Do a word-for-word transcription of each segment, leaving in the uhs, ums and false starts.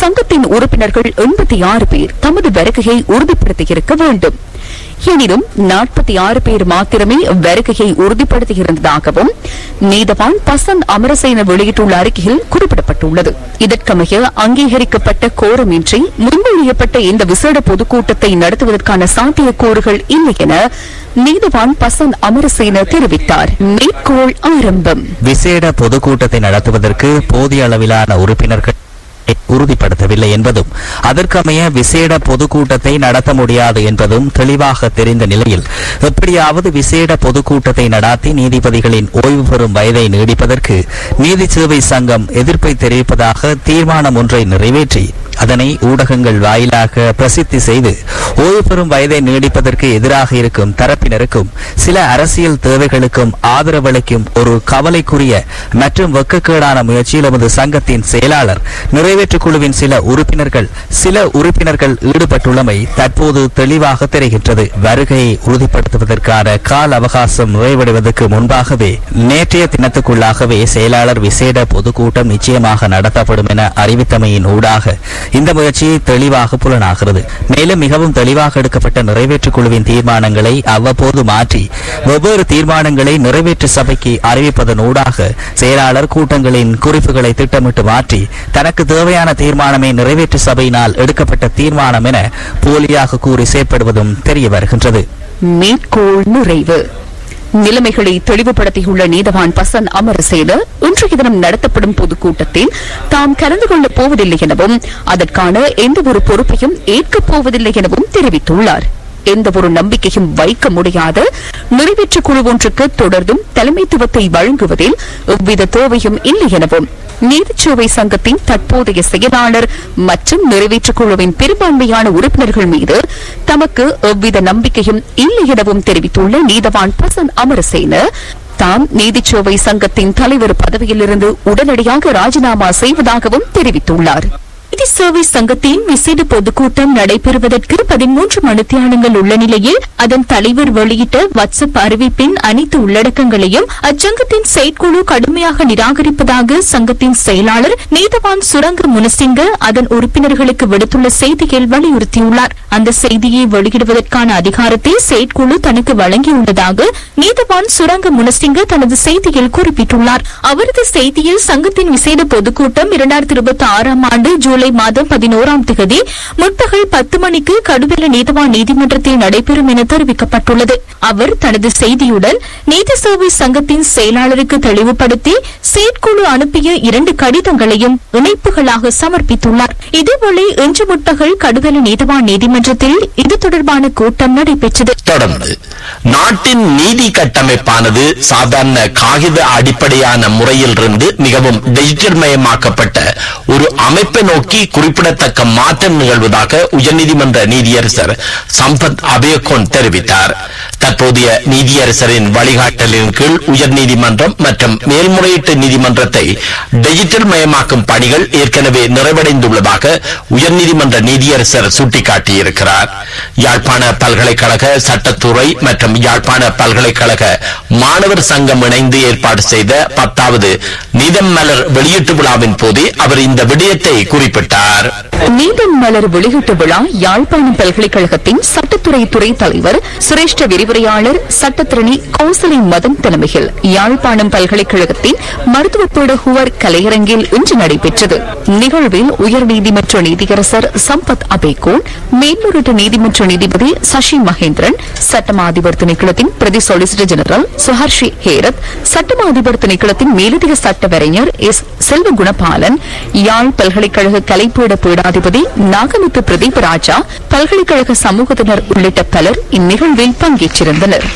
சங்கத்தின் உறுப்பினர்கள் எண்பத்தி ஆறு பேர் தமது வருகையை உறுதிப்படுத்தியிருக்க வேண்டும். எனினும் நாற்பத்தி ஆறு பேர் மாத்திரமே வருகையை உறுதிப்படுத்தியிருந்ததாகவும் நீதவான் பசந்த் அமரசேன வெளியிட்டுள்ள அறிக்கையில் குறிப்பிடப்பட்டுள்ளது. இதற்கமைய அங்கீகரிக்கப்பட்ட கோரமின்றி முன்மொழியப்பட்ட இந்த விசேட பொதுக்கூட்டத்தை நடத்துவதற்கான சாத்தியக்கூறுகள் இல்லை என நீதவான் பசந்த் அமரசேன தெரிவித்தார். மேற்கோள் ஆரம்பம். விசேட பொதுக்கூட்டத்தை நடத்துவதற்கு போதிய அளவிலான உறுப்பினர்கள் உறுதிப்படுத்தவில்லை என்பதும் அதற்கமைய விசேட பொதுக்கூட்டத்தை நடத்த முடியாது என்பதும் தெளிவாக தெரிந்த நிலையில் எப்படியாவது விசேட பொதுக்கூட்டத்தை நடாத்தி நீதிபதிகளின் ஓய்வு பெறும் வயதை நீடிப்பதற்கு நீதி சேவை சங்கம் எதிர்ப்பை தெரிவிப்பதாக தீர்மானம் ஒன்றை நிறைவேற்றி அதனை ஊடகங்கள் வாயிலாக பிரசித்தி செய்து ஓய்வு பெறும் வயதை நீடிப்பதற்கு எதிராக இருக்கும் தரப்பினருக்கும் சில அரசியல் தேவைகளுக்கும் ஆதரவளிக்கும் ஒரு கவலைக்குரிய மற்றும் வெட்கக்கேடான முயற்சியில் நமது சங்கத்தின் செயலாளர் நிறைவேற்று குழுவின் சில உறுப்பினர்கள் சில உறுப்பினர்கள் ஈடுபட்டுள்ளமை தற்போது தெளிவாக தெரிகின்றது. வருகையை உறுதிப்படுத்துவதற்கான கால அவகாசம் நிறைவடைவதற்கு முன்பாகவே நேற்றைய தினத்துக்குள்ளாகவே செயலாளர் விசேட பொதுக்கூட்டம் நிச்சயமாக நடத்தப்படும் என அறிவித்தமையின் ஊடாக இந்த முயற்சி தெளிவாக புலனாகிறது. மேலும் மிகவும் தெளிவாக எடுக்கப்பட்ட நிறைவேற்று குழுவின் தீர்மானங்களை அவ்வப்போது மாற்றி வெவ்வேறு தீர்மானங்களை நிறைவேற்று சபைக்கு அறிவிப்பதன் ஊடாக செயலாளர் கூட்டங்களின் குறிப்புகளை திட்டமிட்டு மாற்றி தனக்கு தேவையான தீர்மானமே நிறைவேற்று சபையினால் எடுக்கப்பட்ட தீர்மானம் என போலியாக கூறி செயற்படுவதும் தெரிய வருகின்றது. மேற்கோள் நிறைவு. நிலைமைகளை தெளிவுபடுத்தியுள்ள நீதவான் பசந்த் அமரசேன இன்றைய தினம் நடத்தப்படும் பொதுக்கூட்டத்தில் தாம் கலந்து கொள்ளப் போவதில்லை எனவும் அதற்கான எந்தவொரு பொறுப்பையும் ஏற்கப் போவதில்லை எனவும் தெரிவித்துள்ளார். எந்தவொரு நம்பிக்கையும் வைக்க முடியாத நிறைவேற்று குழு ஒன்றுக்கு தொடர்ந்தும் தலைமைத்துவத்தை வழங்குவதில் எவ்வித தேவையும் இல்லை எனவும் நீதிச்சேவை சங்கத்தின் தற்போதைய செயலாளர் மற்றும் நிறைவேற்று குழுவின் பெரும்பான்மையான உறுப்பினர்கள் மீது தமக்கு எவ்வித நம்பிக்கையும் இல்லை எனவும் தெரிவித்துள்ள நீதவான் பசந்த் அமரசேன தாம் நீதிச்சேவை சங்கத்தின் தலைவர் பதவியிலிருந்து உடனடியாக ராஜினாமா செய்வதாகவும் தெரிவித்துள்ளார். நீதி சேவை சங்கத்தின் விசேட பொதுக்கூட்டம் நடைபெறுவதற்கு பதிமூன்று மணித்தியாலங்கள் உள்ள நிலையில் அதன் தலைவர் வெளியிட்ட வாட்ஸ்அப் அறிவிப்பின் அனைத்து உள்ளடக்கங்களையும் அச்சங்கத்தின் செயற்குழு கடுமையாக நிராகரிப்பதாக சங்கத்தின் செயலாளர் நீதவான் சுரங்க முனசிங்க அதன் உறுப்பினர்களுக்கு விடுத்துள்ள செய்தியில் வலியுறுத்தியுள்ளார். அந்த செய்தியை வெளியிடுவதற்கான அதிகாரத்தை செயற்குழு தனக்கு வழங்கியுள்ளதாக நீதவான் சுரங்க முனசிங்க தனது செய்தியில் குறிப்பிட்டுள்ளார். அவரது செய்தியில் சங்கத்தின் விசேட பொதுக்கூட்டம் இரண்டாயிரத்தி இருபத்தி ஆறாம் ஆண்டு ஜூலை மாதம் பதினோராம் தேதி முற்பகல் பத்து மணிக்கு கடுவெல நீதவான் நீதிமன்றத்தில் நடைபெறும் என தெரிவிக்கப்பட்டுள்ளது. அவர் தனது செய்தியுடன் நீதி சேவை சங்கத்தின் செயலாளருக்கு தெளிவுபடுத்தி செயற்குழு அனுப்பிய இரண்டு கடிதங்களையும் இணைப்புகளாக சமர்ப்பித்துள்ளார். இதேவேளை இன்று முற்பகல் கடுவெல நீதவான் நீதிமன்றத்தில் இது தொடர்பான கூட்டம் நடைபெற்றது. தொடர்ந்து நாட்டின் நீதி கட்டமைப்பானது சாதாரண காகித அடிப்படையான முறையில் இருந்து மிகவும் டிஜிட்டல் மயமாக்கப்பட்ட ஒரு அமைப்பை நோக்கி குறிப்பிடத்தக்க மாற்றம் நிகழ்வதாக உயர்நீதிமன்ற நீதியரசர் சம்பத் அபேகோன் தெரிவித்தார். தற்போதைய நீதியரசரின் வழிகாட்டலின் கீழ் உயர்நீதிமன்றம் மற்றும் மேல்முறையீட்டு நீதிமன்றத்தை டிஜிட்டல் மயமாக்கும் பணிகள் ஏற்கனவே நிறைவடைந்துள்ளதாக உயர்நீதிமன்ற நீதியரசர் சுட்டிக்காட்டியிருக்கிறார். யாழ்ப்பாண பல்கலைக்கழக சட்டத்துறை மற்றும் யாழ்ப்பாண பல்கலைக்கழக மாணவர் சங்கம் இணைந்து ஏற்பாடு செய்த பத்தாவது நீதம் மலர் வெளியீட்டு விழாவின் போதே அவர் இந்த விடயத்தை குறிப்பிட்டார். நீதம் மலர் வெளியீட்டு விழா யாழ்ப்பாணம் பல்கலைக்கழகத்தின் சட்டத்துறை துறை தலைவர் சிரேஷ்ட விரிவுரையாளர் சட்டத்திரணி கௌசலை மதன் தலைமையில் யாழ்ப்பாணம் பல்கலைக்கழகத்தின் மருத்துவ பீடகுவர் கலையரங்கில் இன்று நடைபெற்றது. நிகழ்வில் உயர்நீதிமன்ற நீதியரசர் சம்பத் அபேகோன், மேல்முறையீட்டு நீதிமன்ற நீதிபதி சசி மகேந்திரன், சட்டமா அதிபர் திணைக்களத்தின் பிரதி சொலிசிட்டர் ஜெனரல் சுஹர்ஷி ஹேரத், சட்டமா அதிபர் திணைக்களத்தின் மேலதிக சட்டவரைஞர் எஸ் செல்வ குணபாலன், யாழ் பல்கலைக்கழக கலைப்பீட பீடாதிபதி நாகமுத்து பிரதீப் ராஜா, பல்கலைக்கழக சமூகத்தினர் உள்ளிட்ட பலர் இந்நிகழ்வில் பங்கேற்றிருந்தனர்.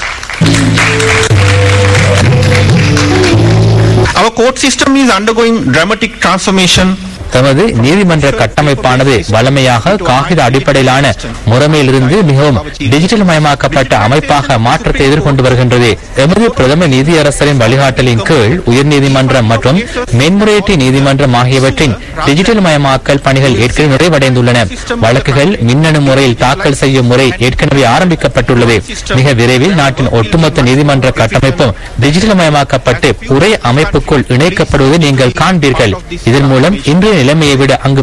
Our court system is undergoing dramatic transformation. தமது நீதிமன்ற கட்டமைப்பானது வளமையாக காகித அடிப்படையிலான முறைமையிலிருந்து மிகவும் டிஜிட்டல் மயமாக்கப்பட்ட அமைப்பாக மாற்றத்தை எதிர்கொண்டு வருகின்றது. எமது பிரதம நீதியரசரின் வழிகாட்டலின் கீழ் உயர்நீதிமன்றம் மற்றும் மேன்முறையீட்டு நீதிமன்றம் ஆகியவற்றின் டிஜிட்டல் மயமாக்கல் பணிகள் ஏற்கனவே நிறைவடைந்துள்ளன. வழக்குகள் மின்னணு முறையில் தாக்கல் செய்யும் முறை ஏற்கனவே ஆரம்பிக்கப்பட்டுள்ளது. மிக விரைவில் நாட்டின் ஒட்டுமொத்த நீதிமன்ற கட்டமைப்பும் டிஜிட்டல் மயமாக்கப்பட்டு ஒரே அமைப்புக்குள் இணைக்கப்படுவதை நீங்கள் காண்பீர்கள். இதன் மூலம் இன்றைய நிலைமையை விட அங்கு